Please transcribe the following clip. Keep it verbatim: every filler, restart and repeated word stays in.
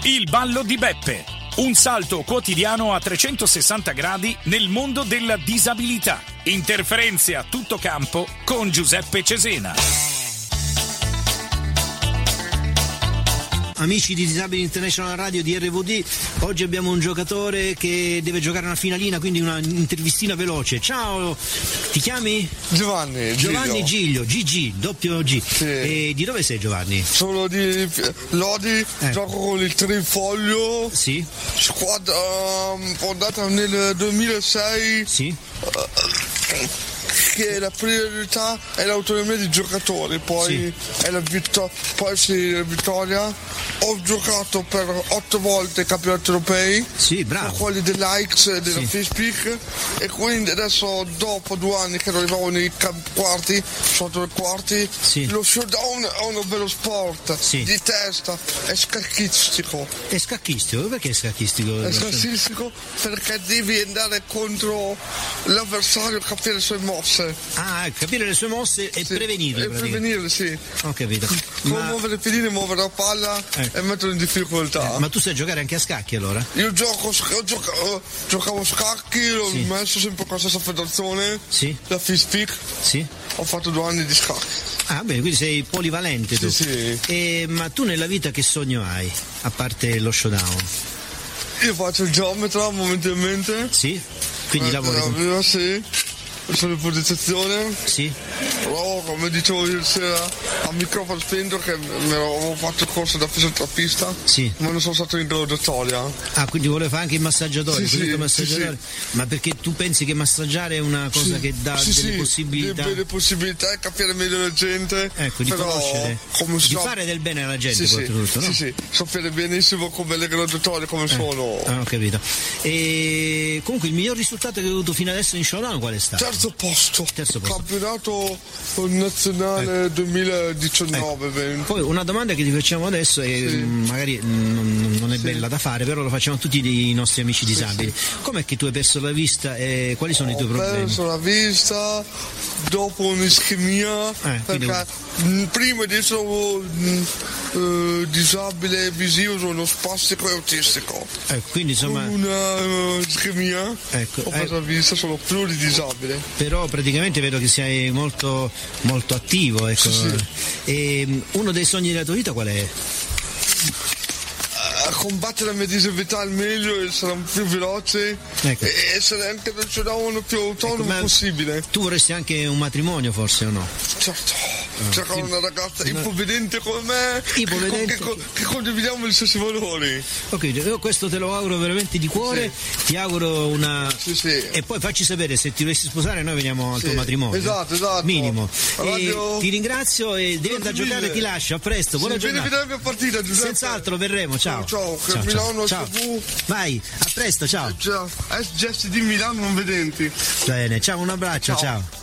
Il ballo di Beppe. Un salto quotidiano a trecentosessanta gradi nel mondo della disabilità. Interferenze a tutto campo con Giuseppe Cesena. Amici di Disabili International Radio di R V D, oggi abbiamo un giocatore che deve giocare una finalina, quindi una intervistina veloce. Ciao, ti chiami? Giovanni. Giovanni Giglio, G G, doppio G. Sì. E di dove sei, Giovanni? Sono di Lodi, eh. gioco con il Trifoglio. Sì. Squadra um, fondata nel duemilasei. Sì. Uh, che la priorità è l'autonomia dei giocatori, poi sì. è la vittoria, poi sì, la vittoria. Ho giocato per otto volte i campionati europei, sì, bravo. quelli dell'A X e della sì. FISPIC, e quindi adesso dopo due anni che arrivavo nei quarti, sotto nei quarti, sì. lo showdown è uno bello sport, sì. di testa, è scacchistico. È scacchistico? Perché è scacchistico? È scacchistico perché devi andare contro l'avversario e capire le sue mosse. Ah, capire le sue mosse e sì. prevenirle. E prevenirle, sì. Ho capito. Come Ma... muovere i piedini, muovere la palla eh. e metterlo in difficoltà. Eh, ma tu sai giocare anche a scacchi allora? Io gioco, gioco giocavo a scacchi, l'ho sì. messo sempre con la stessa federazione, sì. la FISPIC. Sì. Ho fatto due anni di scacchi. Ah, bene, quindi sei polivalente tu. Sì, sì. E, ma tu nella vita che sogno hai, a parte lo showdown? Io faccio il geometra momentaneamente. Sì? Quindi eh, lavori con... Con... Sì. Sono in posizione. Sì. Però come dicevo ieri sera a microfono spento che mi avevo fatto il corso da fisioterapista, sì. ma non sono stato in graduatoria. Ah, quindi volevo fare anche il massaggiatore, sì, sì, massaggiatore. Sì, sì. Ma perché tu pensi che massaggiare è una cosa sì, che dà sì, delle sì, possibilità? Delle possibilità e capire meglio la gente. Ecco, di però, conoscere, come di so... fare del bene alla gente, sì, soprattutto, sì, no? Sì, sì, sapere benissimo come le graduatorie come eh. sono. Ah, ho capito. E comunque il miglior risultato che hai avuto fino adesso in showdown qual è stato? Terzo posto. Terzo posto. Campionato nazionale ecco. duemiladiciannove. Ecco. Poi una domanda che ti facciamo adesso e sì. magari non, non è sì. bella da fare, però lo facciamo a tutti i nostri amici disabili. Sì, sì. Com'è che tu hai perso la vista e quali sono Ho i tuoi problemi? Ho perso la vista dopo un'ischemia, eh, perché quindi... prima di essere uh, disabile visivo sono uno spastico e autistico. Eh, quindi insomma... Con una uh, ischemia ecco, ho perso eh... la vista, sono pluridisabile. Però praticamente vedo che sei molto, molto attivo, ecco. Sì, sì. E uno dei sogni della tua vita qual è? A combattere la mia disabilità al meglio, essere più veloce ecco. e essere anche del showdown più autonomo ecco, possibile. Tu vorresti anche un matrimonio forse o no? Certo. C'è sì. una ragazza ipovedente come me ipovedente. Che, che, che condividiamo gli stessi valori. Ok, io questo te lo auguro veramente di cuore, sì. ti auguro una sì, sì. e poi facci sapere se ti volessi sposare, noi veniamo al sì. tuo matrimonio. Esatto, esatto. Minimo. Radio... E ti ringrazio e devi andare a giocare, ti lascio, a presto, buona sì, giornata. Vieni a vedere la mia partita, Giuseppe. Senz'altro verremo, ciao. Ciao, che ciao, Milano ciao. ciao. Vai, a presto, ciao. Ciao. S G S di Milano non vedenti. Bene, ciao, un abbraccio, ciao. ciao.